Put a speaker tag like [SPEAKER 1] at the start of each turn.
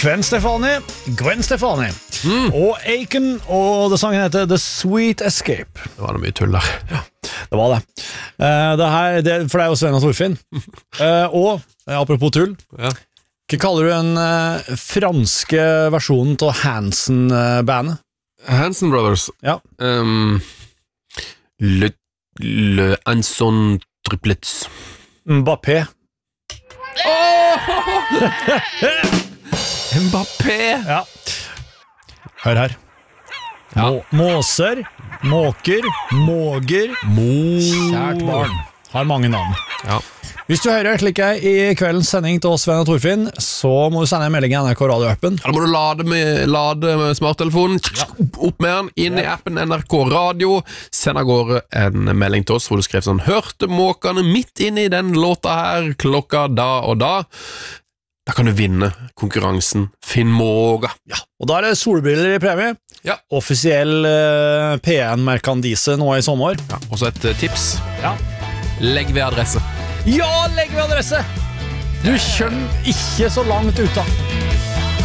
[SPEAKER 1] Gwen Stefani og Aiken, og det sangen heter The Sweet Escape.
[SPEAKER 2] Det var noe mye tull der.
[SPEAKER 1] Ja, det var det. For det er jo Sven og Torfinn. Og, apropos tull, hva kaller du den franske versjonen til Hansen-bandet?
[SPEAKER 2] Hansen Brothers.
[SPEAKER 1] Ja.
[SPEAKER 2] Le Anson Triplets.
[SPEAKER 1] Mbappé.
[SPEAKER 2] Mbappé.
[SPEAKER 1] Ja. Hør her. Måser, måker, måger, kjært barn. Har mange navn.
[SPEAKER 2] Ja.
[SPEAKER 1] Hvis du hører slik i kveldens sending til oss, Sven og Torfinn, så må du sende en melding i NRK Radio-appen.
[SPEAKER 2] Da må du lade med smarttelefonen, opp med den, inn i appen NRK Radio, send av gårde en melding til oss hvor du skrev sånn: hørte måkene midt inne i den låta her, klokka da og da. Da kan du vinne konkurransen Finn Måga.
[SPEAKER 1] Ja, og da er det solbriller i premie.
[SPEAKER 2] Ja.
[SPEAKER 1] Offisiell P1-merkandise nå i sommer.
[SPEAKER 2] Ja, og så et tips.
[SPEAKER 1] Ja.
[SPEAKER 2] Legg ved adresse.
[SPEAKER 1] Ja, legg ved adresse! Du kommer ikke så langt ut da.